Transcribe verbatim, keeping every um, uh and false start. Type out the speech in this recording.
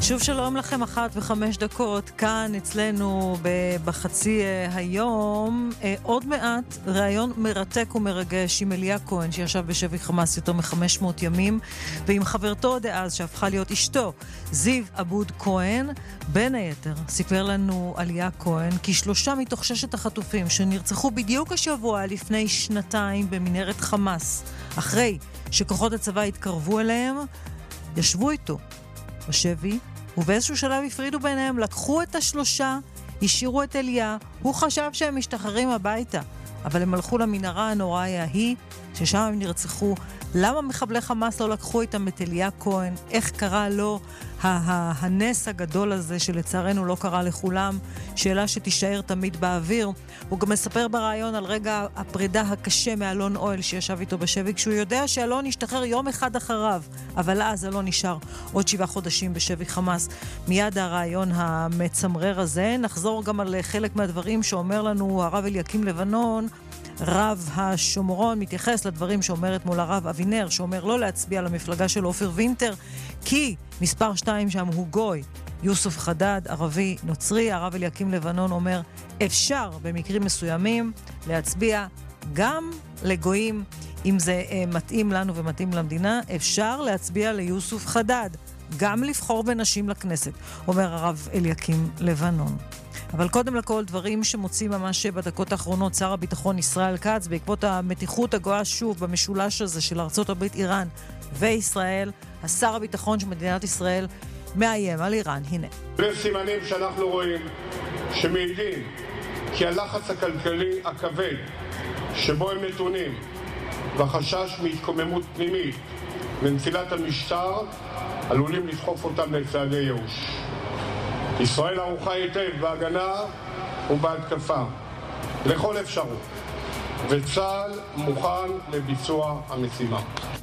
שוב שלום לכם, אחת וחמש דקות, כאן אצלנו בחצי היום. עוד מעט ראיון מרתק ומרגש עם אליה כהן, שישב בשבי חמאס יותר מ-חמש מאות ימים, ועם חברתו דאז שהפכה להיות אשתו, זיו עבוד כהן. בין היתר סיפר לנו אליה כהן כי שלושה מתוך ששת החטופים שנרצחו בדיוק השבוע לפני שנתיים במנהרת חמאס, אחרי שכוחות הצבא התקרבו אליהם, ישבו איתו בשבי, ובאיזשהו שלב הפרידו ביניהם, לקחו את השלושה, השאירו את אליה, הוא חשב שהם משתחררים הביתה, אבל הם הלכו למנהרה הנוראי ההיא, ששם הם נרצחו. למה מחבלי חמאס לא לקחו איתם את אליה כהן? איך קרה לו הנס הגדול הזה שלצערנו לא קרה לכולם? שאלה שתישאר תמיד באוויר. הוא גם מספר ברעיון על רגע הפרידה הקשה מאלון אוהל שישב איתו בשבי, כשהוא יודע שאלון ישתחרר יום אחד אחריו, אבל אז אלון נשאר עוד שבעה חודשים בשבי חמאס. מיד הרעיון המצמרר הזה. נחזור גם על חלק מהדברים שאומר לנו הרב אליקים לבנון, רב השומרון, מתייחס לדברים שאומרת מול הרב אבינר, שאומר לא להצביע למפלגה של אופיר וינטר, כי מספר שתיים שם הוא גוי, יוסוף חדד, ערבי נוצרי. הרב אליקים לבנון אומר, אפשר במקרים מסוימים להצביע גם לגויים, אם זה אה, מתאים לנו ומתאים למדינה, אפשר להצביע ליוסוף חדד, גם לבחור בנשים לכנסת, אומר הרב אליקים לבנון. אבל קודם לכל, דברים שמוצאים ממש בדקות האחרונות שר הביטחון ישראל כץ, בעקבות המתיחות הגואה שוב במשולש הזה של ארצות הברית, איראן וישראל. השר הביטחון של מדינת ישראל מאיים על איראן. הנה. וסימנים שאנחנו רואים שמעידים כי הלחץ הכלכלי הכבד שבו הם נתונים והחשש מהתקוממות פנימית ונפילת המשטר עלולים לדחוף אותם לצעדי ייאוש. ישראל ערוכה היטב בהגנה ובהתקפה לכל אפשרות, וצה"ל מוכן לביצוע המשימה.